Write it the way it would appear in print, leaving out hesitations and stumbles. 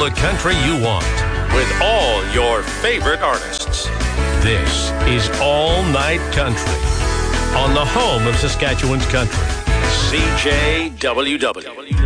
the country you want with all your favorite artists. This is All Night Country on the home of Saskatchewan's country, CJWW.